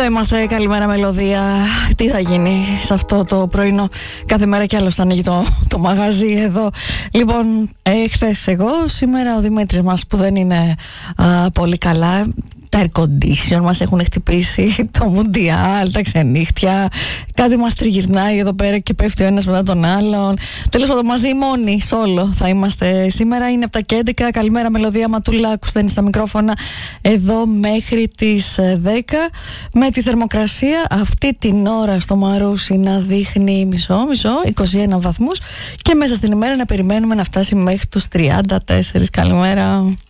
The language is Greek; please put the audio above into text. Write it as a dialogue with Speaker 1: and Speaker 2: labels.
Speaker 1: είμαστε, καλημέρα μελωδία. Τι θα γίνει σε αυτό το πρωινό? Κάθε μέρα κι άλλο θα ανοίγει το μαγαζί εδώ. Λοιπόν, χθες εγώ, σήμερα ο Δημήτρης μας που δεν είναι πολύ καλά. Τα air condition μας έχουν χτυπήσει, το Μουντιάλ, τα ξενύχτια. Κάτι μας τριγυρνάει εδώ πέρα και πέφτει ο ένας μετά τον άλλον. Τέλος πάντων, μαζί μόνοι, solo θα είμαστε σήμερα. Είναι από τα και 11. Καλημέρα, μελωδία. Ματουλάκου στέλνει στα μικρόφωνα εδώ μέχρι τις 10. Με τη θερμοκρασία αυτή την ώρα στο Μαρούσι να δείχνει μισό, 21 βαθμούς. Και μέσα στην ημέρα να περιμένουμε να φτάσει μέχρι τους 34. Καλημέρα.